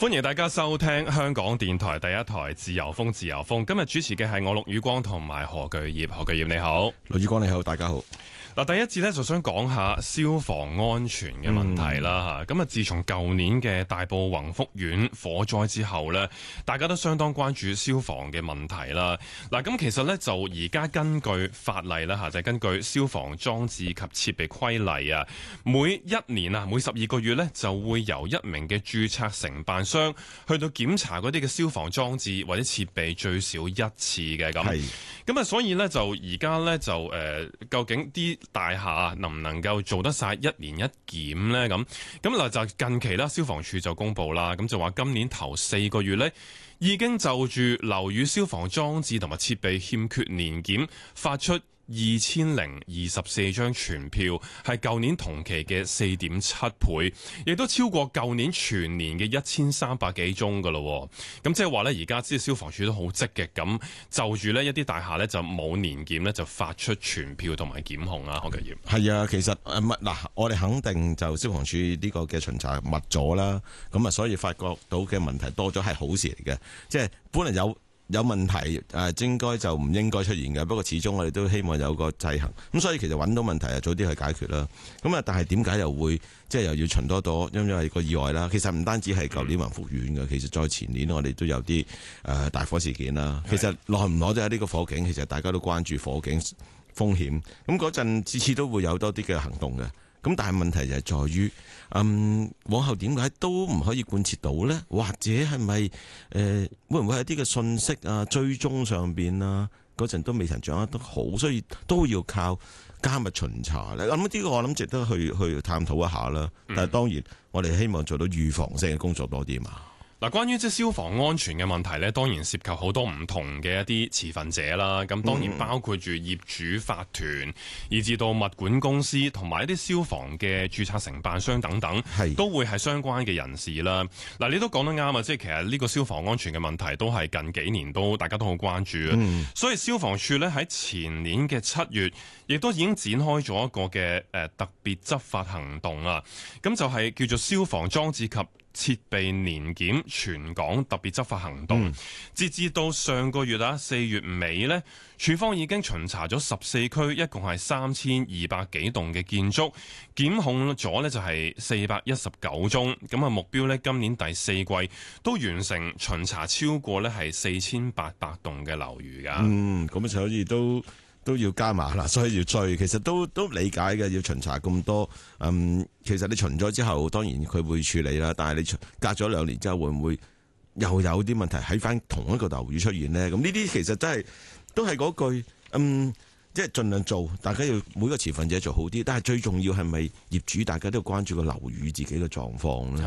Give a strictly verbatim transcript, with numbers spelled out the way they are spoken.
歡迎大家收聽香港電台第一台自由風自由風。今日主持嘅係我陸宇光同埋何巨業。何巨業你好。 陸宇光你好，大家好。 嗱，第一節咧就想講下消防安全嘅問題啦嚇。咁啊、嗯，自從舊年嘅大埔宏福苑火災之後咧，大家都相當關注消防嘅問題啦。嗱，咁其實咧就而家根據法例啦嚇，就係、根據消防裝置及設備規例啊，每一年啊，每十二個月咧就會由一名嘅註冊承辦商去到檢查嗰啲嘅消防裝置或者設備最少一次嘅咁。係。咁啊，所以咧就而家咧就誒、呃，究竟啲大廈能唔能夠做得晒一年一檢呢？咁咁嗱，就近期啦，消防處就公布啦，咁就話今年頭四個月呢，已經就住樓宇消防裝置同埋設備欠缺年檢，發出二千零二十四張傳票，係舊年同期嘅四點七倍，亦都超過舊年全年嘅一千三百幾宗噶咯。咁即係話咧，而家即係消防處都好積極咁就住呢一啲大廈咧就冇年檢咧就發出傳票同埋檢控啊。何繼業係啊，其實誒乜嗱，我哋肯定就消防處呢個嘅巡查密咗啦，咁啊所以發覺到嘅問題多咗係好事嚟嘅，即係本來有。有問題誒，應該就唔應該出現嘅。不過始終我哋都希望有個制衡，咁所以其實揾到問題啊，早啲去解決啦。咁啊，但係點解又會即係又要巡多多？因為個意外啦。其實唔單止係舊年宏福苑嘅，其實再前年我哋都有啲誒大火事件啦。其實耐唔耐都有呢個火警，其實大家都關注火警風險。咁嗰陣次次都會有多啲嘅行動嘅。咁但係問題就係在於，嗯，往後點解都唔可以貫徹到呢？或者係咪誒會唔會係啲嘅信息啊、追蹤上邊啊嗰陣都未曾掌握得好，所以都要靠加密巡查咧。咁呢個我諗值得去去探討一下啦。但係當然，我哋希望做到預防性嘅工作多啲嘛。 嗱，關於即係消防安全嘅問題咧，當然涉及好多唔同嘅一啲持份者啦。咁當然包括住業主法團，以至到物管公司同埋一啲消防嘅註冊承辦商等等，都會係相關嘅人士啦。嗱，你都講得啱啊！即係其實呢個消防安全嘅問題都係近幾年都大家都好關注啊。嗯、所以消防處咧喺前年嘅七月，亦都已經展開咗一個嘅誒特別執法行動啊。咁就係叫做消防裝置及設備年檢全港特別執法行動，嗯、截至到上個月啊四月尾呢，處方已經巡查咗十四區，一共係三千二百幾棟嘅建築，檢控咗呢就係四百一十九宗。咁啊目標呢，今年第四季都完成巡查超過呢係四千八百棟嘅樓宇噶。嗯， 咁所以都。都要加碼啦，所以要追。其實都都理解嘅，要巡查咁多。嗯，其實你巡咗之後，當然佢會處理啦。但係你隔咗兩年之後，會唔會又有啲問題喺翻同一個樓宇出現呢？咁呢啲其實真係都係嗰句，嗯，即係盡量做，大家要每個持份者做好啲。但係最重要係咪業主大家都要關注個樓宇自己嘅狀況呢？